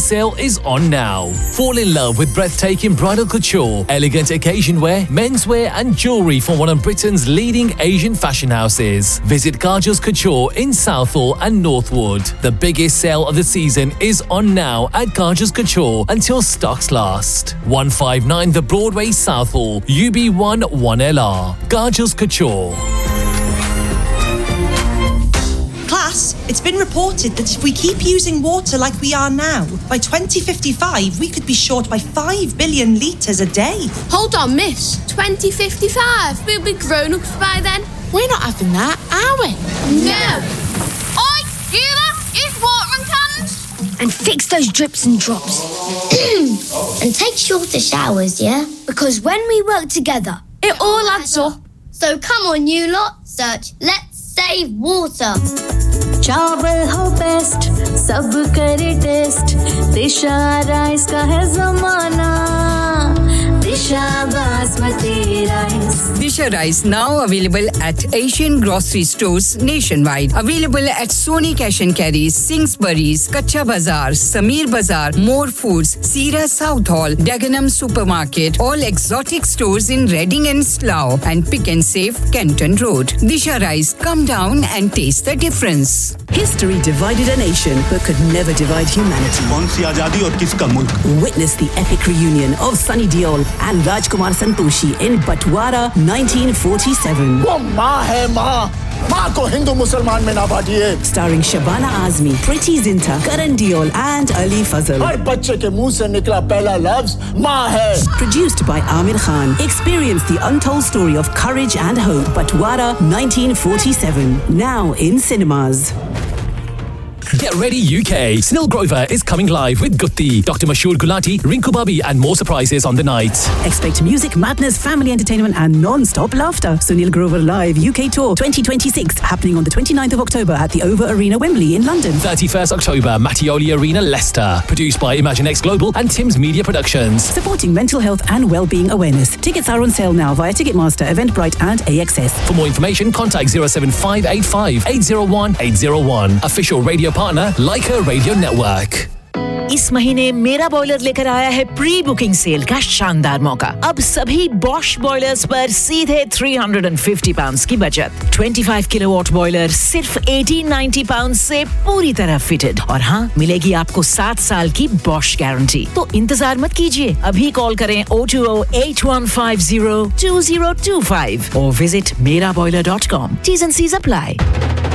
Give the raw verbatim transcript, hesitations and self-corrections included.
sale is on now. Fall in love with breathtaking bridal couture, elegant occasion wear, menswear and jewellery from one of Britain's leading Asian fashion houses. Visit Kajal's Couture in Southall and Northwood. The biggest sale of the season is on now at Kajal's Couture until stocks last. one fifty-nine The Broadway, Southall, U B one one L R. Kajal's Couture. Class, it's been reported that if we keep using water like we are now, by twenty fifty-five we could be short by five billion litres a day. Hold on, miss. twenty fifty-five? We'll be grown-ups by then. We're not having that, are we? No. Oi, you lot, use watering cans. And fix those drips and drops. And take shorter showers, yeah? Because when we work together, it all adds up. So come on, you lot, search Let's Save Water. चावल हो best सब करे test दिशा rice का है ज़माना दिशा basmati rice Disha Rice now available at Asian grocery stores nationwide. Available at Sony Cash and Carry, Singsbury's, Kacha Bazaar, Samir Bazaar, More Foods, Sira South Hall, Dagenham Supermarket, all exotic stores in Reading and Slough, and Pick and Save, Kenton Road. Disha Rice, come down and taste the difference. History divided a nation but could never divide humanity. कौन सी आजादी और किसका मुल्क? Witness the epic reunion of Sunny Deol and Rajkumar Santoshi in Batwara nineteen forty-seven. वो माँ है माँ, माँ को हिंदू मुसलमान में ना बांटिए. Starring Shabana Azmi, Priti Zinta, Karan Deol and Ali Fazal. हर बच्चे के मुंह से निकला पहला लफ्ज माँ है. Produced by Amir Khan. Experience the untold story of courage and hope. Batwara nineteen forty-seven. Now in cinemas. Get ready U K. Snil Grover is coming live with Gutti, Doctor Mashoor Gulati, Rinku Babi and more surprises on the night. Expect music, madness, family entertainment and non-stop laughter. Sunil Grover Live U K Tour twenty twenty-six happening on the twenty-ninth of October at the Over Arena, Wembley in London. thirty-first October, Mattioli Arena, Leicester. Produced by ImagineX Global and Tim's Media Productions. Supporting mental health and well-being awareness. Tickets are on sale now via Ticketmaster, Eventbrite and A X S. For more information, contact zero seven five eight five eight zero one eight zero one. Official radio partner, Leica Radio Network. इस महीने मेरा boiler लेकर आया है pre booking cell का शानदार मौका। अब सभी बॉश बॉयलर्स पर सीधे तीन सौ पचास पाउंड्स की बचत। पच्चीस किलोवाट बॉयलर सिर्फ अठारह सौ नब्बे पाउंड्स से पूरी तरह फिटेड और हाँ मिलेगी आपको सात साल की बॉश गारंटी। तो इंतजार मत कीजिए, अभी कॉल करें zero two zero eight one five zero two zero two five और visit mera boiler dot com. T's and C's apply.